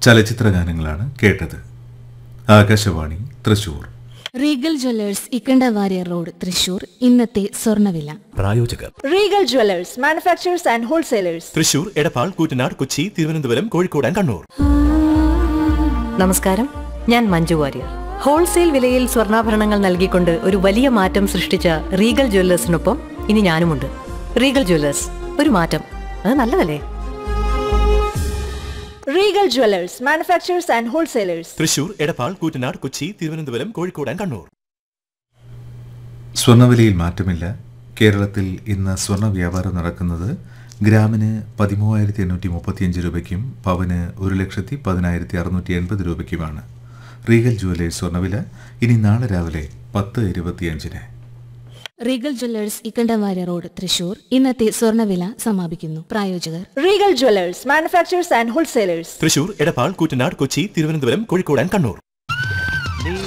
ചലച്ചിത്ര ഗാനങ്ങളാണ് കേട്ടത്. Akashvani Thrissur. Regal Jewellers Ikkanda Warrier road Thrissur. ഇന്നത്തെ സ്വർണ്ണവില. പ്രായോജകർ Regal Jewellers manufacturers and wholesalers. Thrissur, Edappal, Koottanad, Kochi, Thiruvananthapuram, Kozhikode and Kannur. നമസ്കാരം, ഞാൻ മഞ്ജു വാര്യർ. ഹോൾസെയിൽ വിലയിൽ സ്വർണ്ണാഭരണങ്ങൾ നൽകിക്കൊണ്ട് ഒരു വലിയ മാറ്റം സൃഷ്ടിച്ച റീഗൽ ജ്വല്ലേഴ്സിനൊപ്പം ഇനി ഞാനുമുണ്ട്. റീഗൽ ജ്വല്ലേഴ്സ്, ഒരു മാറ്റം, അത് നല്ലതല്ലേ? Regal Jewellers manufacturers and wholesalers. Thrissur, Edappal, Koottanad, Kochi, Thiruvananthapuram, Kozhikode and Kannur. സ്വർണ്ണവിലയിൽ മാറ്റമില്ല. കേരളത്തിൽ ഇന്ന് സ്വർണ്ണ വ്യാപാരം നടക്കുന്നത് ഗ്രാമിന് 13,835 രൂപയ്ക്കും പവന് 1,10,680 രൂപയ്ക്കുമാണ്. റീഗൽ ജുവലേഴ്സ് സ്വർണ്ണവില ഇനി നാളെ രാവിലെ 10:25. Regal Jewellers Ikkanda Warrier road Thrissur. ഇന്നത്തെ സ്വർണ്ണവില സമാപിക്കുന്നു. പ്രായോജകർ Regal Jewellers manufacturers and wholesalers. Thrissur, Edappal, Koottanad, Kochi, Thiruvananthapuram, Kozhikode and Kannur.